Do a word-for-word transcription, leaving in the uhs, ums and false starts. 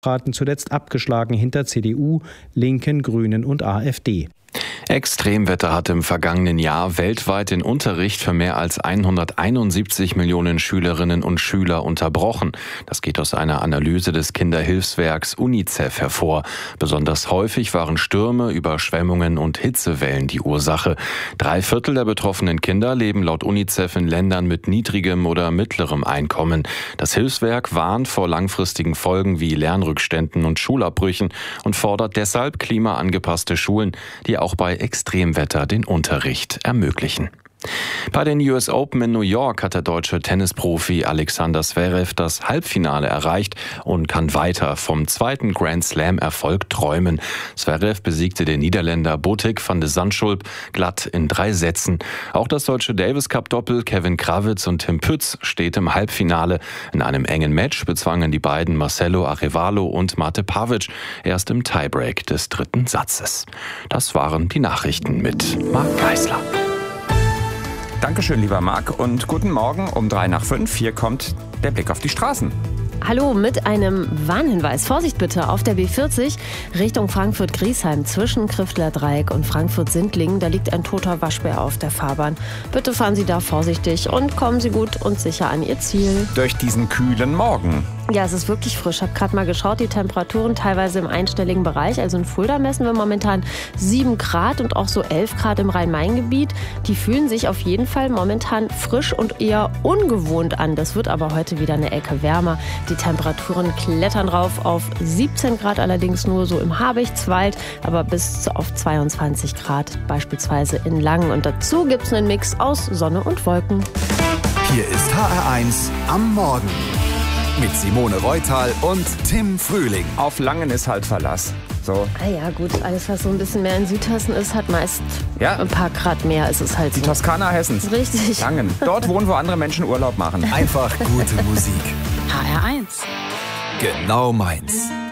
Raten zuletzt abgeschlagen hinter C D U, Linken, Grünen und AfD. Extremwetter hat im vergangenen Jahr weltweit den Unterricht für mehr als hunderteinundsiebzig Millionen Schülerinnen und Schüler unterbrochen. Das geht aus einer Analyse des Kinderhilfswerks UNICEF hervor. Besonders häufig waren Stürme, Überschwemmungen und Hitzewellen die Ursache. Drei Viertel der betroffenen Kinder leben laut UNICEF in Ländern mit niedrigem oder mittlerem Einkommen. Das Hilfswerk warnt vor langfristigen Folgen wie Lernrückständen und Schulabbrüchen und fordert deshalb klimaangepasste Schulen, die auch bei Extremwetter den Unterricht ermöglichen. Bei den U S Open in New York hat der deutsche Tennisprofi Alexander Zverev das Halbfinale erreicht und kann weiter vom zweiten Grand Slam-Erfolg träumen. Zverev besiegte den Niederländer Botic van de Zandschulp glatt in drei Sätzen. Auch das deutsche Davis-Cup-Doppel Kevin Krawitz und Tim Pütz steht im Halbfinale. In einem engen Match bezwangen die beiden Marcelo Arevalo und Mate Pavic erst im Tiebreak des dritten Satzes. Das waren die Nachrichten mit Marc Geisler. Dankeschön, lieber Marc, und guten Morgen um drei nach fünf. Hier kommt der Blick auf die Straßen. Hallo, mit einem Warnhinweis. Vorsicht bitte auf der B vierzig Richtung Frankfurt-Griesheim zwischen Kriftler Dreieck und Frankfurt-Sindlingen. Da liegt ein toter Waschbär auf der Fahrbahn. Bitte fahren Sie da vorsichtig und kommen Sie gut und sicher an Ihr Ziel. Durch diesen kühlen Morgen. Ja, es ist wirklich frisch. Ich habe gerade mal geschaut, die Temperaturen teilweise im einstelligen Bereich. Also in Fulda messen wir momentan sieben Grad und auch so elf Grad im Rhein-Main-Gebiet. Die fühlen sich auf jeden Fall momentan frisch und eher ungewohnt an. Das wird aber heute wieder eine Ecke wärmer. Die Temperaturen klettern rauf auf siebzehn Grad, allerdings nur so im Habichtswald, aber bis auf zweiundzwanzig Grad beispielsweise in Langen. Und dazu gibt es einen Mix aus Sonne und Wolken. Hier ist H R eins am Morgen mit Simone Reutal und Tim Frühling. Auf Langen ist halt Verlass. So. Ah ja, gut, alles was so ein bisschen mehr in Südhessen ist, hat meist ja. ein paar Grad mehr. Ist es halt Die so. Toskana Hessens. Richtig. Langen. Dort wohnen, wo andere Menschen Urlaub machen. Einfach gute Musik. H R eins. Genau meins.